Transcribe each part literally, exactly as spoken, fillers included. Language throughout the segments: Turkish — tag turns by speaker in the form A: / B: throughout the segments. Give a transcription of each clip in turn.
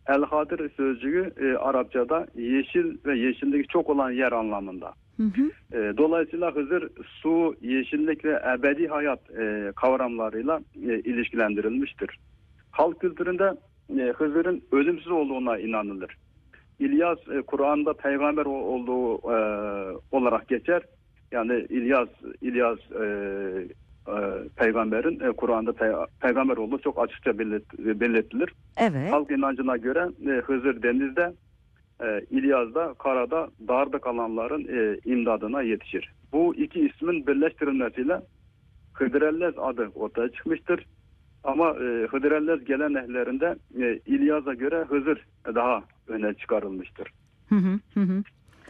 A: El-Hadir sözcüğü e, Arapçada yeşil ve yeşillik çok olan yer anlamında.
B: Hı hı.
A: E, dolayısıyla Hızır su, yeşillik ve ebedi hayat e, kavramlarıyla e, ilişkilendirilmiştir. Halk kültüründe e, Hızır'ın ölümsüz olduğuna inanılır. İlyas e, Kur'an'da peygamber olduğu e, olarak geçer. Yani İlyas İlyas e, e, peygamberin e, Kur'an'da pe, peygamber olduğu çok açıkça belirт, belirtilir.
B: Evet.
A: Halk inancına göre e, Hızır denizde, e, İlyas da karada, darda kalanların e, imdadına yetişir. Bu iki ismin birleştirilmesiyle Hıdrellez adı ortaya çıkmıştır. Ama e, Hıdrellez geleneklerinde e, İlyas'a göre Hızır daha öne çıkarılmıştır.
B: Hı hı hı. hı.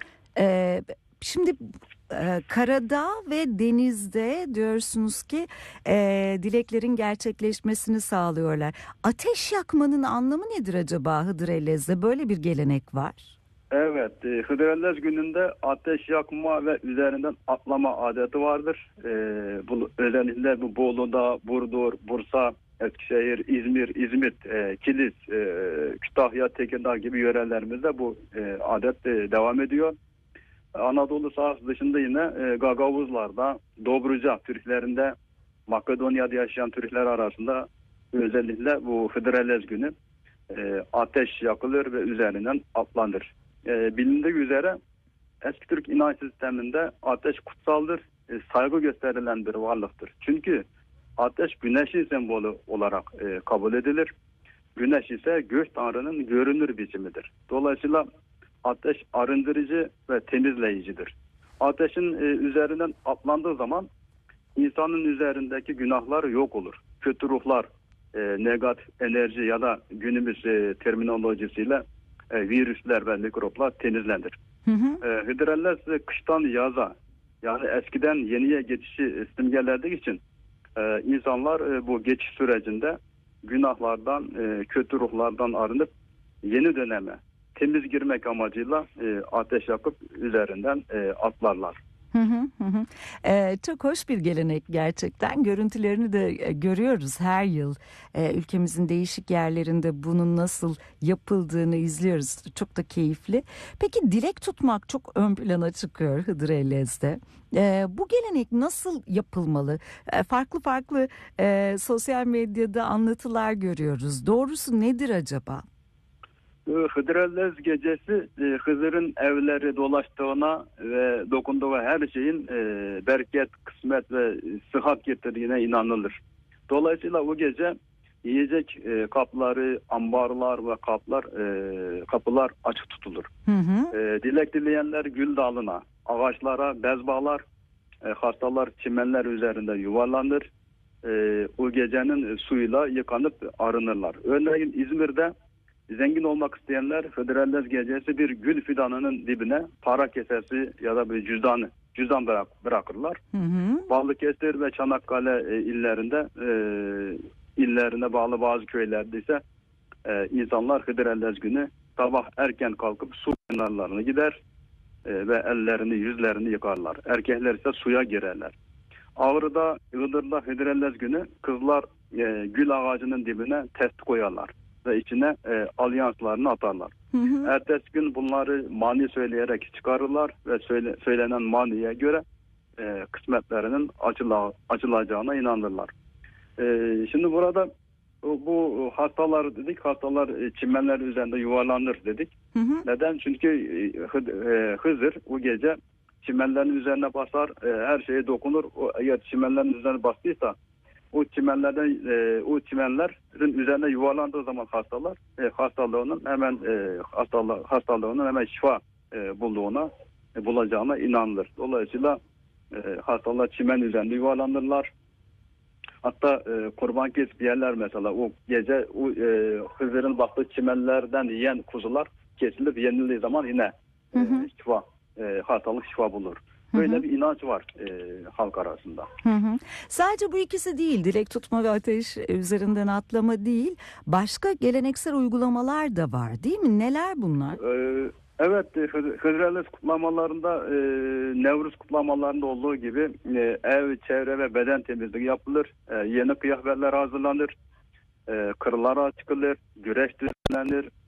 B: Ee, şimdi e, karada ve denizde diyorsunuz ki e, dileklerin gerçekleşmesini sağlıyorlar. Ateş yakmanın anlamı nedir acaba Hıdrellez'de? Böyle bir gelenek var.
A: Evet, e, Hıdrellez gününde ateş yakma ve üzerinden atlama adeti vardır. E, bu özellikle bu Bolu'da, Burdur, Bursa, Eskişehir, İzmir, İzmit, e, Kilis, e, Kütahya, Tekirdağ gibi yörelerimizde bu e, adet e, devam ediyor. Anadolu sahası dışında yine e, Gagavuzlar'da, Dobruca Türklerinde, Makedonya'da yaşayan Türkler arasında özellikle bu Hıdrellez günü e, ateş yakılır ve üzerinden atlanır. E, bilindiği üzere eski Türk inanç sisteminde ateş kutsaldır, e, saygı gösterilen bir varlıktır. Çünkü ateş güneşin sembolü olarak e, kabul edilir. Güneş ise gök tanrının görünür biçimidir. Dolayısıyla ateş arındırıcı ve temizleyicidir. Ateşin e, üzerinden atlandığı zaman insanın üzerindeki günahlar yok olur. Kötü ruhlar, e, negatif enerji ya da günümüz e, terminolojisiyle e, virüsler ve mikroplar temizlenir.
B: Hı hı.
A: E, Hıdrellez kıştan yaza, yani eskiden yeniye geçişi simgelerdiği için e, insanlar e, bu geçiş sürecinde günahlardan, e, kötü ruhlardan arınıp yeni döneme temiz girmek amacıyla e, ateş yakıp üzerinden e, atlarlar.
B: Hı hı hı. hı. Ee, çok hoş bir gelenek gerçekten. Görüntülerini de e, görüyoruz her yıl. Ee, ülkemizin değişik yerlerinde bunun nasıl yapıldığını izliyoruz. Çok da keyifli. Peki dilek tutmak çok ön plana çıkıyor Hıdrellez'de. Ee, bu gelenek nasıl yapılmalı? Ee, farklı farklı e, sosyal medyada anlatılar görüyoruz. Doğrusu nedir acaba?
A: Hıdrellez gecesi e, Hızır'ın evleri dolaştığına ve dokunduğu her şeyin e, bereket, kısmet ve sıhhat getirdiğine inanılır. Dolayısıyla o gece yiyecek e, kapları, ambarlar ve kaplar e, kapılar açık tutulur.
B: Hı hı.
A: E, dilek dileyenler gül dalına, ağaçlara bez bağlar, e, hastalar çimenler üzerinde yuvarlanır. E, o gecenin suyuyla yıkanıp arınırlar. Örneğin İzmir'de zengin olmak isteyenler Hıdrellez gecesi bir gül fidanının dibine para kesesi ya da bir cüzdanı cüzdan bırak, bırakırlar.
B: Hı hı.
A: Balıkesir ve Çanakkale e, illerinde e, illerine bağlı bazı köylerde ise e, insanlar Hıdrellez günü sabah erken kalkıp su kenarlarına gider e, ve ellerini yüzlerini yıkarlar. Erkekler ise suya girerler. Ağrı'da, Iğdır'da Hıdrellez günü kızlar e, gül ağacının dibine test koyarlar ve içine e, alyanslarını atarlar.
B: Hı hı.
A: Ertesi gün bunları mani söyleyerek çıkarırlar ve söyle, söylenen maniye göre e, kısmetlerinin açıla, açılacağına inanırlar. E, şimdi burada bu, bu hastalar dedik, hastalar e, çimenler üzerinde yuvarlanır dedik.
B: Hı hı.
A: Neden? Çünkü e, e, Hızır o gece çimenlerin üzerine basar, e, her şeye dokunur. O, eğer çimenlerin üzerine bastıysa o çimenlerden e, o çimenlerin üzerine yuvarlandığı zaman hastalar e, hastalığının hemen e, hastalığı, hastalığının hemen şifa e, bulduğuna e, bulacağına inanılır. Dolayısıyla e, hastalar çimen üzerinde yuvarlanırlar. Hatta e, kurban kesip yerler mesela o gece o e, Hızır'ın baktığı çimenlerden yiyen kuzular kesilip yenildiği zaman yine e,
B: Hı hı.
A: şifa e, hastalık şifa bulur. Böyle bir inanç var e, halk arasında.
B: Hı hı. Sadece bu ikisi değil, dilek tutma ve ateş üzerinden atlama değil, başka geleneksel uygulamalar da var değil mi? Neler bunlar?
A: Ee, evet, e, Hıd- Hıdrellez kutlamalarında e, Nevruz kutlamalarında olduğu gibi e, ev, çevre ve beden temizliği yapılır. E, yeni kıyafetler hazırlanır. E, kırlara çıkılır. Güreş düzenlenir.